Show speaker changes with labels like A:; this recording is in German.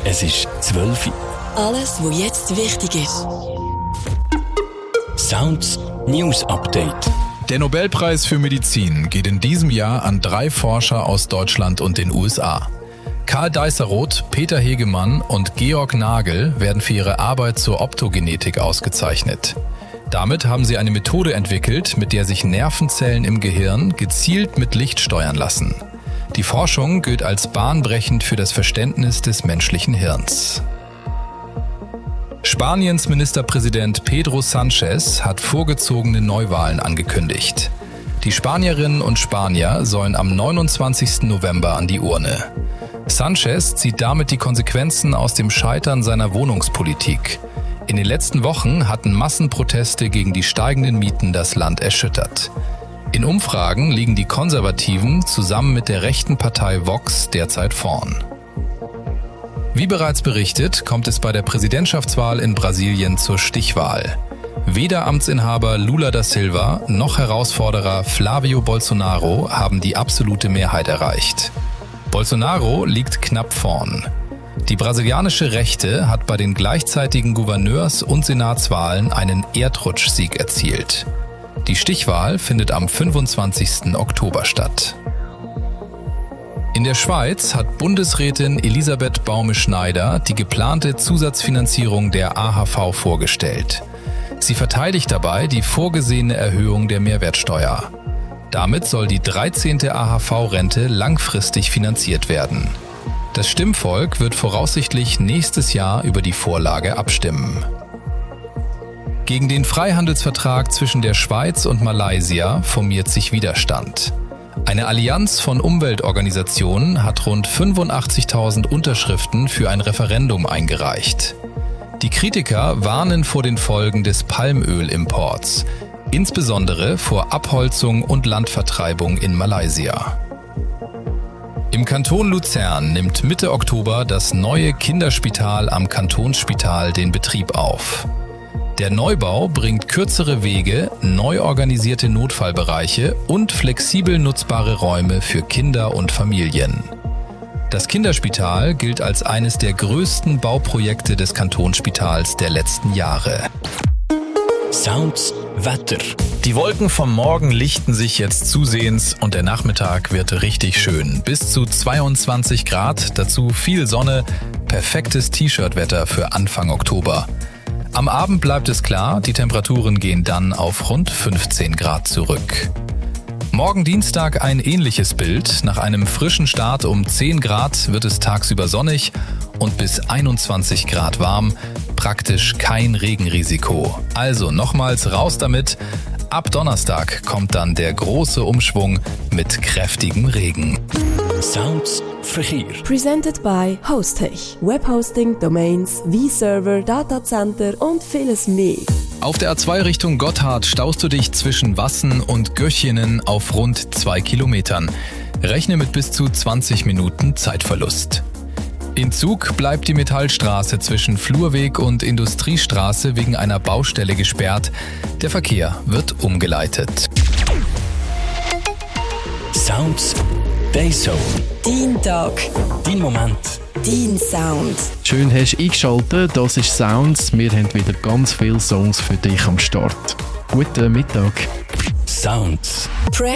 A: Es ist 12 Uhr.
B: Alles, was jetzt wichtig ist.
A: Sounds News Update.
C: Der Nobelpreis für Medizin geht in diesem Jahr an 3 Forscher aus Deutschland und den USA. Karl Deisseroth, Peter Hegemann und Georg Nagel werden für ihre Arbeit zur Optogenetik ausgezeichnet. Damit haben sie eine Methode entwickelt, mit der sich Nervenzellen im Gehirn gezielt mit Licht steuern lassen. Die Forschung gilt als bahnbrechend für das Verständnis des menschlichen Hirns. Spaniens Ministerpräsident Pedro Sánchez hat vorgezogene Neuwahlen angekündigt. Die Spanierinnen und Spanier sollen am 29. November an die Urne. Sánchez zieht damit die Konsequenzen aus dem Scheitern seiner Wohnungspolitik. In den letzten Wochen hatten Massenproteste gegen die steigenden Mieten das Land erschüttert. In Umfragen liegen die Konservativen zusammen mit der rechten Partei Vox derzeit vorn. Wie bereits berichtet, kommt es bei der Präsidentschaftswahl in Brasilien zur Stichwahl. Weder Amtsinhaber Lula da Silva noch Herausforderer Flávio Bolsonaro haben die absolute Mehrheit erreicht. Bolsonaro liegt knapp vorn. Die brasilianische Rechte hat bei den gleichzeitigen Gouverneurs- und Senatswahlen einen Erdrutschsieg erzielt. Die Stichwahl findet am 25. Oktober statt. In der Schweiz hat Bundesrätin Elisabeth Baume-Schneider die geplante Zusatzfinanzierung der AHV vorgestellt. Sie verteidigt dabei die vorgesehene Erhöhung der Mehrwertsteuer. Damit soll die 13. AHV-Rente langfristig finanziert werden. Das Stimmvolk wird voraussichtlich nächstes Jahr über die Vorlage abstimmen. Gegen den Freihandelsvertrag zwischen der Schweiz und Malaysia formiert sich Widerstand. Eine Allianz von Umweltorganisationen hat rund 85.000 Unterschriften für ein Referendum eingereicht. Die Kritiker warnen vor den Folgen des Palmölimports, insbesondere vor Abholzung und Landvertreibung in Malaysia. Im Kanton Luzern nimmt Mitte Oktober das neue Kinderspital am Kantonsspital den Betrieb auf. Der Neubau bringt kürzere Wege, neu organisierte Notfallbereiche und flexibel nutzbare Räume für Kinder und Familien. Das Kinderspital gilt als eines der größten Bauprojekte des Kantonsspitals der letzten Jahre.
A: Sounds Wetter.
C: Die Wolken vom Morgen lichten sich jetzt zusehends und der Nachmittag wird richtig schön. Bis zu 22 Grad, dazu viel Sonne, perfektes T-Shirt-Wetter für Anfang Oktober. Am Abend bleibt es klar, die Temperaturen gehen dann auf rund 15 Grad zurück. Morgen Dienstag ein ähnliches Bild. Nach einem frischen Start um 10 Grad wird es tagsüber sonnig und bis 21 Grad warm. Praktisch kein Regenrisiko. Also nochmals raus damit. Ab Donnerstag kommt dann der große Umschwung mit kräftigem Regen.
A: Sounds Verkehr.
B: Presented by Hostech. Webhosting, Domains, V-Server, Datacenter und vieles mehr.
C: Auf der A2 Richtung Gotthard staust du dich zwischen Wassen und Göchinen auf rund 2 Kilometern. Rechne mit bis zu 20 Minuten Zeitverlust. In Zug bleibt die Metallstraße zwischen Flurweg und Industriestraße wegen einer Baustelle gesperrt. Der Verkehr wird umgeleitet.
A: Sounds Dayzone.
B: Dein Tag.
A: Dein Moment.
B: Dein Sound.
D: Schön hast du eingeschaltet, das ist Sounds. Wir haben wieder ganz viele Songs für dich am Start. Guten Mittag.
A: Sounds.